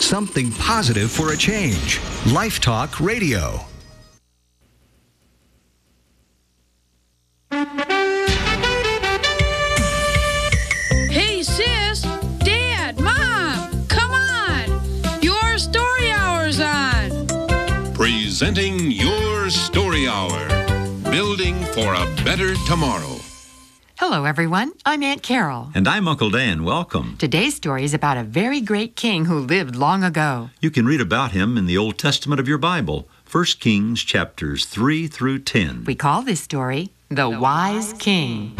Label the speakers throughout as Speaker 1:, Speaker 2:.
Speaker 1: Something positive for a change. Life Talk Radio.
Speaker 2: Hey, sis, Dad, Mom, come on. Your story hour's on.
Speaker 3: Presenting Your Story Hour. Building for a better tomorrow.
Speaker 4: Hello, everyone. I'm Aunt Carol.
Speaker 5: And I'm Uncle Dan. Welcome.
Speaker 4: Today's story is about a very great king who lived long ago.
Speaker 5: You can read about him in the Old Testament of your Bible, 1 Kings chapters 3 through 10.
Speaker 4: We call this story The Wise King.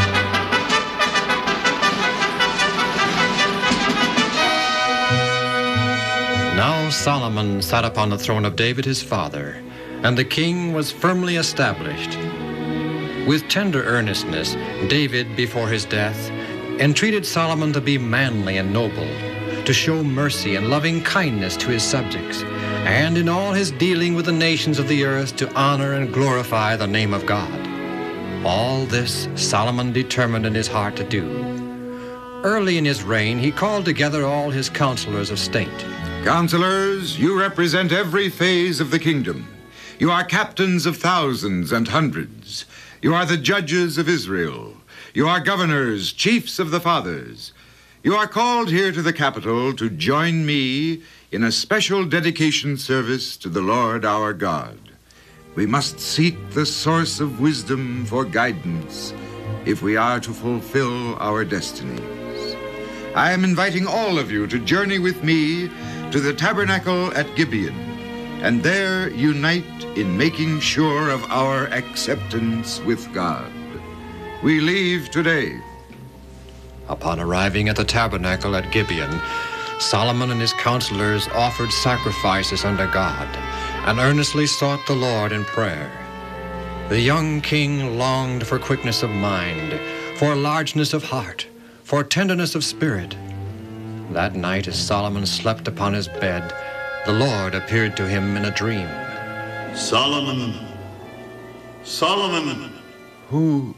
Speaker 6: Now Solomon sat upon the throne of David his father, and the king was firmly established. With tender earnestness, David, before his death, entreated Solomon to be manly and noble, to show mercy and loving kindness to his subjects, and in all his dealing with the nations of the earth to honor and glorify the name of God. All this Solomon determined in his heart to do. Early in his reign, he called together all his counselors of state.
Speaker 7: Counselors, you represent every phase of the kingdom. You are captains of thousands and hundreds. You are the judges of Israel. You are governors, chiefs of the fathers. You are called here to the capital to join me in a special dedication service to the Lord our God. We must seek the source of wisdom for guidance if we are to fulfill our destinies. I am inviting all of you to journey with me to the tabernacle at Gibeon, and there unite in making sure of our acceptance with God. We leave today.
Speaker 6: Upon arriving at the tabernacle at Gibeon, Solomon and his counselors offered sacrifices unto God and earnestly sought the Lord in prayer. The young king longed for quickness of mind, for largeness of heart, for tenderness of spirit. That night, as Solomon slept upon his bed, the Lord appeared to him in a dream.
Speaker 8: Solomon, Solomon.
Speaker 7: Who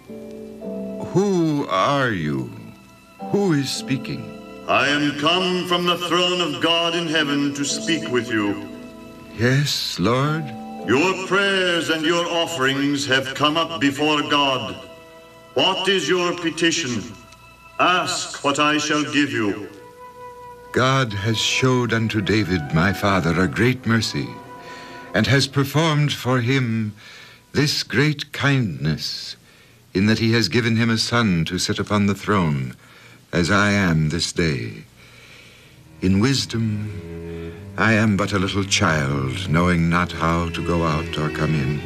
Speaker 7: are you? Who is speaking?
Speaker 8: I am come from the throne of God in heaven to speak with you.
Speaker 7: Yes, Lord?
Speaker 8: Your prayers and your offerings have come up before God. What is your petition? Ask what I shall give you.
Speaker 7: God has showed unto David, my father, a great mercy, and has performed for him this great kindness, in that he has given him a son to sit upon the throne, as I am this day. In wisdom, I am but a little child, knowing not how to go out or come in.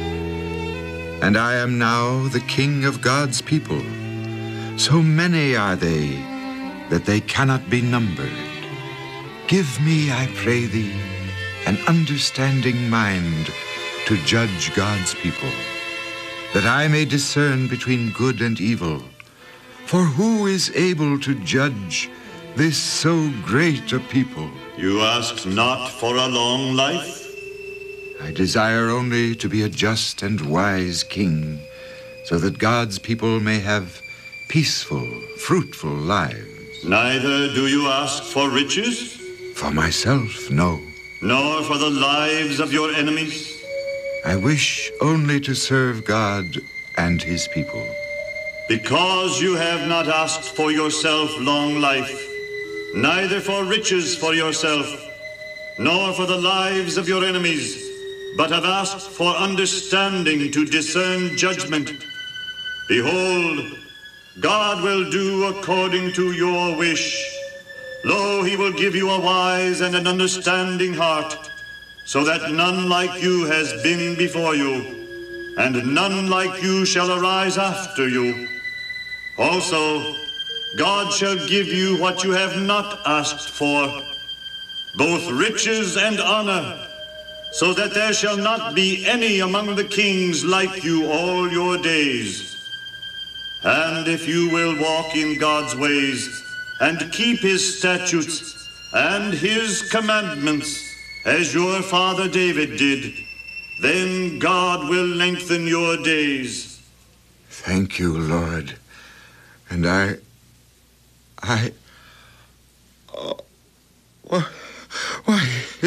Speaker 7: And I am now the king of God's people. So many are they that they cannot be numbered. Give me, I pray thee, an understanding mind to judge God's people, that I may discern between good and evil. For who is able to judge this so great a people?
Speaker 8: You ask not for a long life?
Speaker 7: I desire only to be a just and wise king, so that God's people may have peaceful, fruitful lives.
Speaker 8: Neither do you ask for riches?
Speaker 7: For myself, no.
Speaker 8: Nor for the lives of your enemies?
Speaker 7: I wish only to serve God and his people.
Speaker 8: Because you have not asked for yourself long life, neither for riches for yourself, nor for the lives of your enemies, but have asked for understanding to discern judgment. Behold, God will do according to your wish. Lo, he will give you a wise and an understanding heart, so that none like you has been before you, and none like you shall arise after you. Also, God shall give you what you have not asked for, both riches and honor, so that there shall not be any among the kings like you all your days. And if you will walk in God's ways, and keep his statutes and his commandments, as your father David did, then God will lengthen your days.
Speaker 7: Thank you, Lord. And why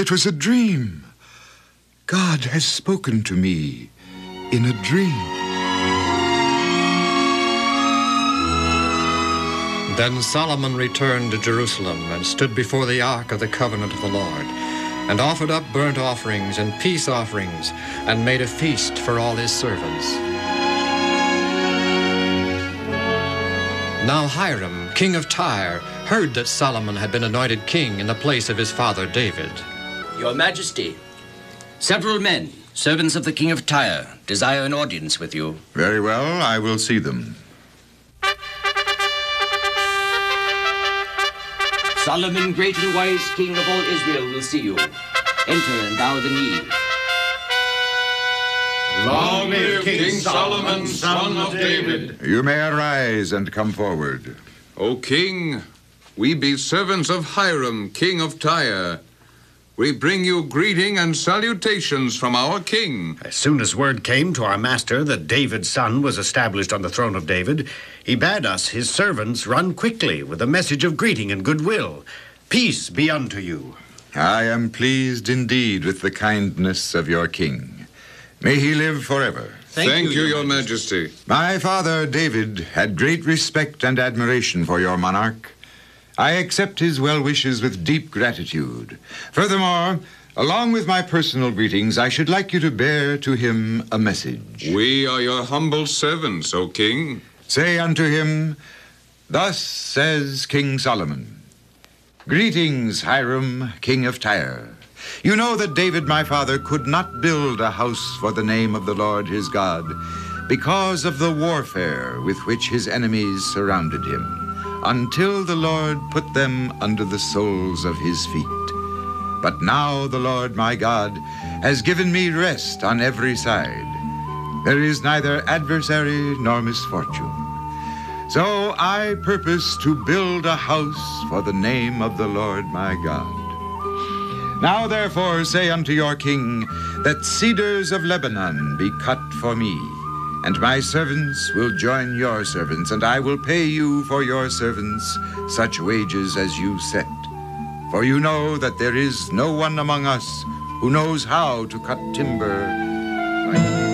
Speaker 7: It was a dream. God has spoken to me in a dream.
Speaker 6: Then Solomon returned to Jerusalem and stood before the ark of the covenant of the Lord, and offered up burnt offerings and peace offerings, and made a feast for all his servants. Now Hiram, king of Tyre, heard that Solomon had been anointed king in the place of his father David.
Speaker 9: Your Majesty, several men, servants of the king of Tyre, desire an audience with you.
Speaker 7: Very well, I will see them.
Speaker 9: Solomon, great and wise king of all Israel, will see you. Enter and bow the knee.
Speaker 3: Long live King Solomon, son of David.
Speaker 7: You may arise and come forward.
Speaker 10: O king, we be servants of Hiram, king of Tyre. We bring you greeting and salutations from our king.
Speaker 11: As soon as word came to our master that David's son was established on the throne of David, he bade us, his servants, run quickly with a message of greeting and goodwill. Peace be unto you.
Speaker 7: I am pleased indeed with the kindness of your king. May he live forever.
Speaker 10: Thank you, Your Majesty.
Speaker 7: My father, David, had great respect and admiration for your monarch. I accept his well wishes with deep gratitude. Furthermore, along with my personal greetings, I should like you to bear to him a message.
Speaker 10: We are your humble servants, O king.
Speaker 7: Say unto him, thus says King Solomon, greetings, Hiram, king of Tyre. You know that David, my father, could not build a house for the name of the Lord his God because of the warfare with which his enemies surrounded him, until the Lord put them under the soles of his feet. But now the Lord my God has given me rest on every side. There is neither adversary nor misfortune. So I purpose to build a house for the name of the Lord my God. Now therefore say unto your king that cedars of Lebanon be cut for me, and my servants will join your servants, and I will pay you for your servants such wages as you set. For you know that there is no one among us who knows how to cut timber like me.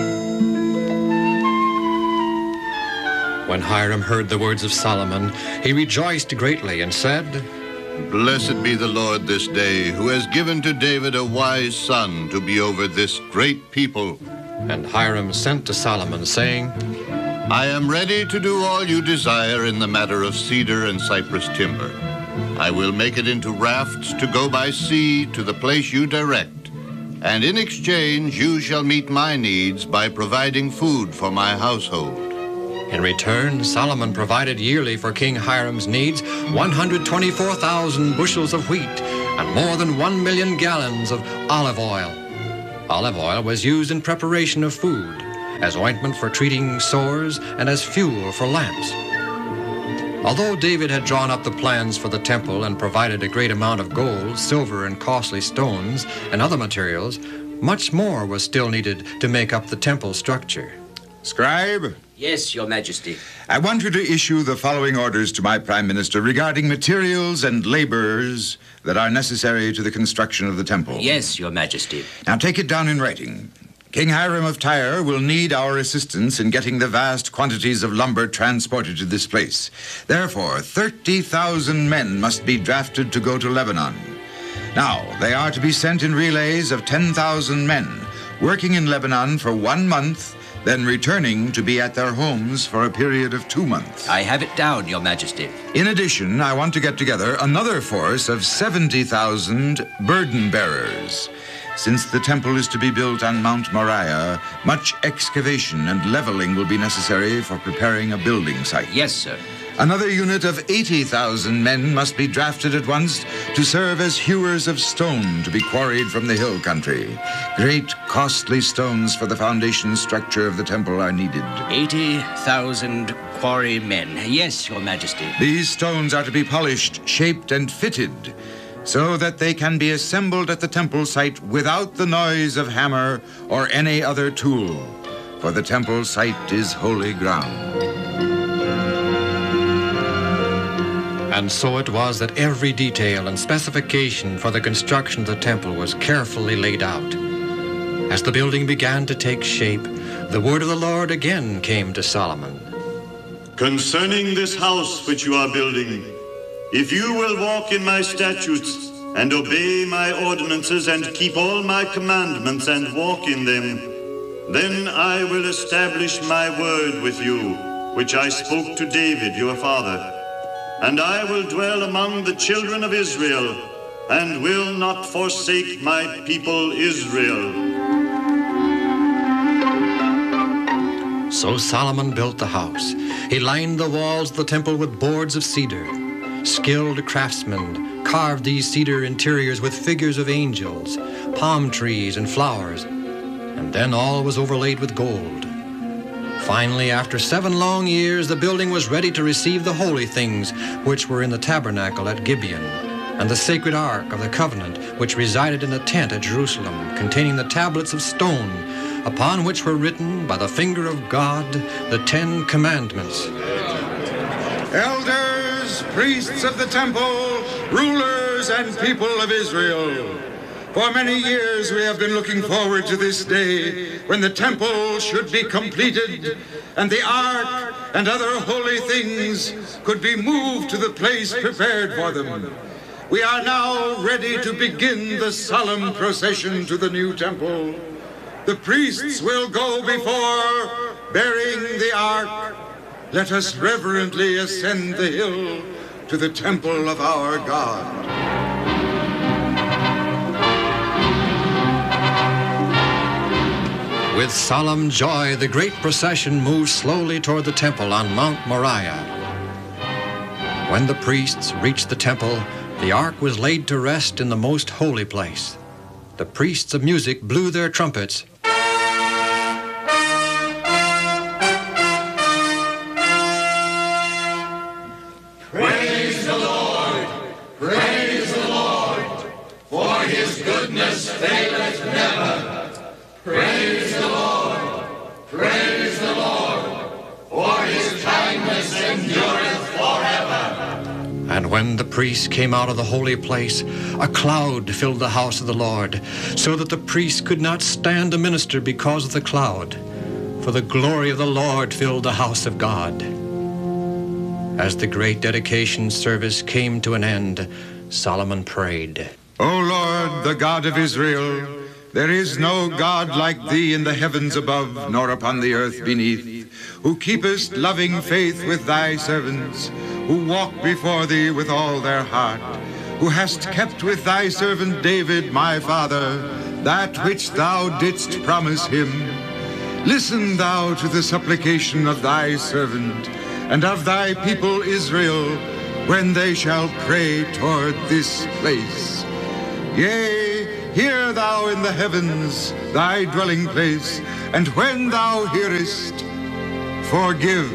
Speaker 6: When Hiram heard the words of Solomon, he rejoiced greatly and said,
Speaker 12: Blessed be the Lord this day, who has given to David a wise son to be over this great people.
Speaker 6: And Hiram sent to Solomon, saying,
Speaker 12: I am ready to do all you desire in the matter of cedar and cypress timber. I will make it into rafts to go by sea to the place you direct. And in exchange you shall meet my needs by providing food for my household.
Speaker 6: In return, Solomon provided yearly for King Hiram's needs 124,000 bushels of wheat and more than 1 million gallons of olive oil. Olive oil was used in preparation of food, as ointment for treating sores, and as fuel for lamps. Although David had drawn up the plans for the temple and provided a great amount of gold, silver, and costly stones and other materials, much more was still needed to make up the temple structure.
Speaker 7: Scribe?
Speaker 9: Yes, Your Majesty.
Speaker 7: I want you to issue the following orders to my Prime Minister regarding materials and laborers that are necessary to the construction of the temple.
Speaker 9: Yes, Your Majesty.
Speaker 7: Now take it down in writing. King Hiram of Tyre will need our assistance in getting the vast quantities of lumber transported to this place. Therefore, 30,000 men must be drafted to go to Lebanon. Now, they are to be sent in relays of 10,000 men, working in Lebanon for 1 month, then returning to be at their homes for a period of 2 months.
Speaker 9: I have it down, Your Majesty.
Speaker 7: In addition, I want to get together another force of 70,000 burden bearers. Since the temple is to be built on Mount Moriah, much excavation and leveling will be necessary for preparing a building site.
Speaker 9: Yes, sir.
Speaker 7: Another unit of 80,000 men must be drafted at once to serve as hewers of stone to be quarried from the hill country. Great, costly stones for the foundation structure of the temple are needed.
Speaker 9: 80,000 quarry men. Yes, Your Majesty.
Speaker 7: These stones are to be polished, shaped, and fitted so that they can be assembled at the temple site without the noise of hammer or any other tool, for the temple site is holy ground.
Speaker 6: And so it was that every detail and specification for the construction of the temple was carefully laid out. As the building began to take shape, the word of the Lord again came to Solomon.
Speaker 8: Concerning this house which you are building, if you will walk in my statutes and obey my ordinances and keep all my commandments and walk in them, then I will establish my word with you, which I spoke to David your father. And I will dwell among the children of Israel, and will not forsake my people Israel.
Speaker 6: So Solomon built the house. He lined the walls of the temple with boards of cedar. Skilled craftsmen carved these cedar interiors with figures of angels, palm trees, and flowers, and then all was overlaid with gold. Finally, after 7 long years, the building was ready to receive the holy things which were in the tabernacle at Gibeon, and the sacred ark of the covenant which resided in the tent at Jerusalem, containing the tablets of stone, upon which were written by the finger of God the 10 Commandments.
Speaker 13: Elders, priests of the temple, rulers and people of Israel, for many years we have been looking forward to this day when the temple should be completed and the ark and other holy things could be moved to the place prepared for them. We are now ready to begin the solemn procession to the new temple. The priests will go before, bearing the ark. Let us reverently ascend the hill to the temple of our God.
Speaker 6: With solemn joy, the great procession moved slowly toward the temple on Mount Moriah. When the priests reached the temple, the ark was laid to rest in the most holy place. The priests of music blew their trumpets.
Speaker 14: Praise the Lord! Praise the Lord! For his goodness faileth never. Praise the Lord! Praise the Lord! For his kindness endureth forever.
Speaker 6: And when the priests came out of the holy place, a cloud filled the house of the Lord, so that the priests could not stand to minister because of the cloud. For the glory of the Lord filled the house of God. As the great dedication service came to an end, Solomon prayed.
Speaker 13: O Lord, the God of Israel, there is no God like thee in the heavens above, nor upon the earth beneath, who keepest loving faith with thy servants, who walk before thee with all their heart, who hast kept with thy servant David, my father, that which thou didst promise him. Listen thou to the supplication of thy servant, and of thy people Israel, when they shall pray toward this place. Yea, hear thou in the heavens thy dwelling place, and when thou hearest, forgive.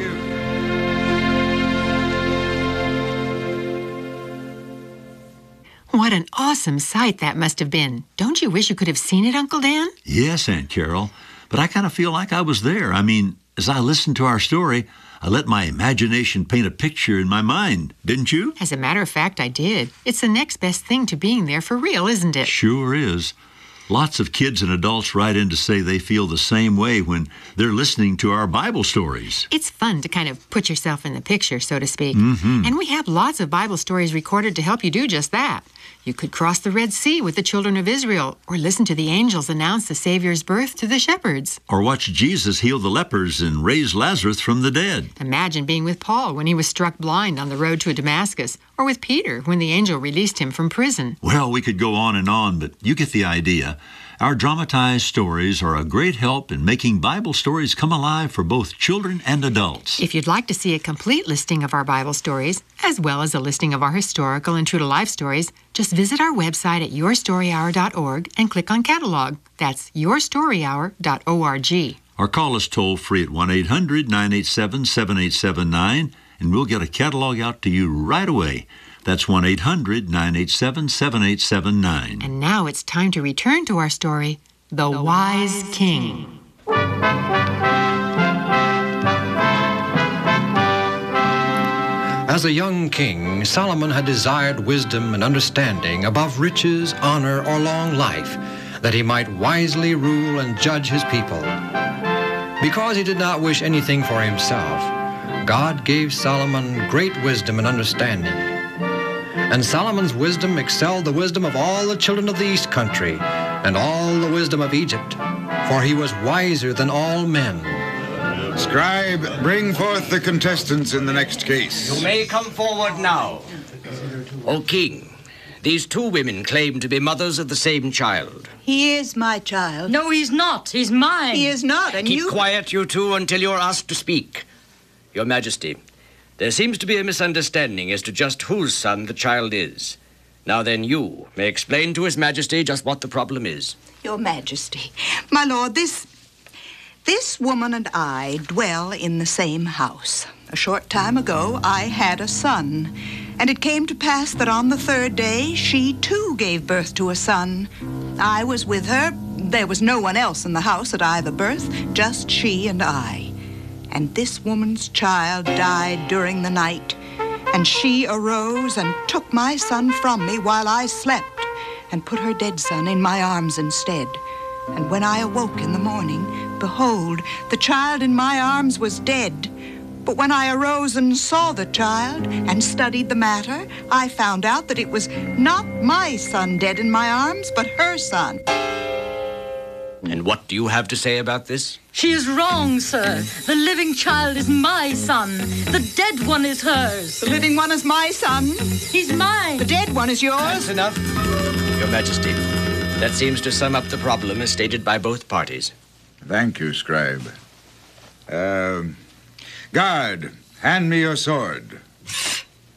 Speaker 4: What an awesome sight that must have been. Don't you wish you could have seen it, Uncle Dan?
Speaker 5: Yes, Aunt Carol, but I kind of feel like I was there. I mean, as I listened to our story, I let my imagination paint a picture in my mind, didn't you?
Speaker 4: As a matter of fact, I did. It's the next best thing to being there for real, isn't it?
Speaker 5: Sure is. Lots of kids and adults write in to say they feel the same way when they're listening to our Bible stories.
Speaker 4: It's fun to kind of put yourself in the picture, so to speak.
Speaker 5: Mm-hmm.
Speaker 4: And we have lots of Bible stories recorded to help you do just that. You could cross the Red Sea with the children of Israel, or listen to the angels announce the Savior's birth to the shepherds.
Speaker 5: Or watch Jesus heal the lepers and raise Lazarus from the dead.
Speaker 4: Imagine being with Paul when he was struck blind on the road to Damascus, or with Peter when the angel released him from prison.
Speaker 5: Well, we could go on, but you get the idea. Our dramatized stories are a great help in making Bible stories come alive for both children and adults.
Speaker 4: If you'd like to see a complete listing of our Bible stories, as well as a listing of our historical and true-to-life stories, just visit our website at yourstoryhour.org and click on Catalog. That's yourstoryhour.org.
Speaker 5: Or call us toll-free at 1-800-987-7879, and we'll get a catalog out to you right away. That's 1-800-987-7879.
Speaker 4: And now it's time to return to our story, The Wise King.
Speaker 6: As a young king, Solomon had desired wisdom and understanding above riches, honor, or long life, that he might wisely rule and judge his people. Because he did not wish anything for himself, God gave Solomon great wisdom and understanding. And Solomon's wisdom excelled the wisdom of all the children of the east country and all the wisdom of Egypt, for he was wiser than all men.
Speaker 13: Scribe, bring forth the contestants in the next case.
Speaker 9: You may come forward now. O king, these two women claim to be mothers of the same child.
Speaker 15: He is my child.
Speaker 2: No, he's not. He's mine.
Speaker 15: He is not, and
Speaker 9: Keep quiet, you two, until you're asked to speak. Your Majesty, there seems to be a misunderstanding as to just whose son the child is. Now then, you may explain to His Majesty just what the problem is.
Speaker 15: Your Majesty, my lord, this woman and I dwell in the same house. A short time ago, I had a son, and it came to pass that on the third day, she too gave birth to a son. I was with her. There was no one else in the house at either birth, just she and I. And this woman's child died during the night, and she arose and took my son from me while I slept, and put her dead son in my arms instead. And when I awoke in the morning, behold, the child in my arms was dead. But when I arose and saw the child and studied the matter, I found out that it was not my son dead in my arms, but her son.
Speaker 9: And what do you have to say about this?
Speaker 2: She is wrong, sir. The living child is my son. The dead one is hers.
Speaker 15: The living one is my son.
Speaker 2: He's mine.
Speaker 15: The dead one is yours.
Speaker 9: That's enough. Your Majesty, that seems to sum up the problem as stated by both parties.
Speaker 13: Thank you, Scribe. Guard, hand me your sword.